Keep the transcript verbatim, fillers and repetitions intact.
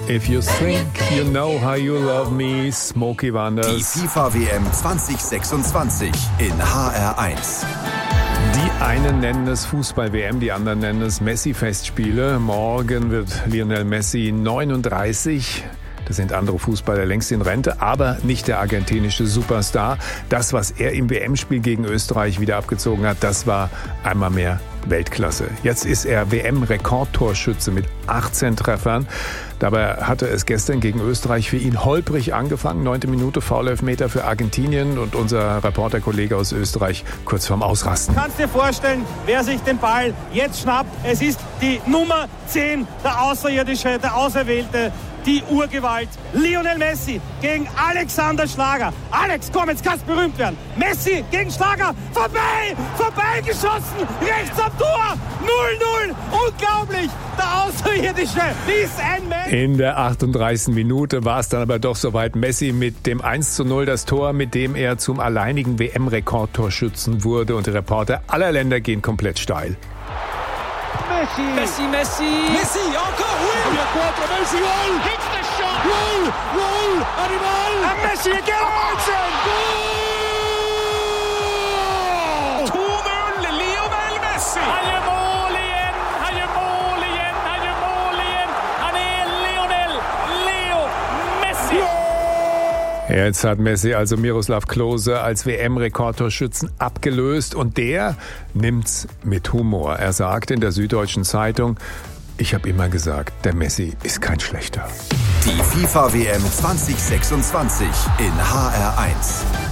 If you think you know how you love me, Smokey Wanders. Die FIFA-W M zwanzig sechsundzwanzig in H R eins. Die einen nennen es Fußball-W M, die anderen nennen es Messi-Festspiele. Morgen wird Lionel Messi neununddreißig. Das sind andere Fußballer längst in Rente, aber nicht der argentinische Superstar. Das, was er im W M-Spiel gegen Österreich wieder abgezogen hat, das war einmal mehr Weltklasse. Jetzt ist er W M-Rekordtorschütze mit achtzehn Treffern. Dabei hatte es gestern gegen Österreich für ihn holprig angefangen. Neunte Minute, Foul-Elfmeter für Argentinien und unser Reporterkollege aus Österreich kurz vorm Ausrasten. Kannst dir vorstellen, wer sich den Ball jetzt schnappt? Es ist die Nummer zehn, der Außerirdische, der Auserwählte, die Urgewalt. Lionel Messi gegen Alexander Schlager. Alex, komm, jetzt kannst du berühmt werden. Messi gegen Schlager. Vorbei, vorbeigeschossen. Rechts am Tor. null null. Unglaublich. Der Außerirdische ist ein Mensch. In der achtunddreißigsten Minute war es dann aber doch soweit. Messi mit dem eins zu null, das Tor, mit dem er zum alleinigen W M-Rekordtorschützen wurde. Und die Reporter aller Länder gehen komplett steil. Messi, Messi, Messi, Messi, encore, oui! quattro, Messi, gol! Hits the shot! Gol, gol, Animal! And Messi again! Goal! to null, Lionel Messi! Han gjør mål igjen, han gjør mål igjen, han gjør mål igjen! Han er Lionel Leo Messi! Jetzt hat Messi also Miroslav Klose als W M-Rekordtorschützen abgelöst und der nimmt's mit Humor. Er sagt in der Süddeutschen Zeitung: Ich habe immer gesagt, der Messi ist kein Schlechter. Die FIFA-W M zwanzig sechsundzwanzig in H R eins.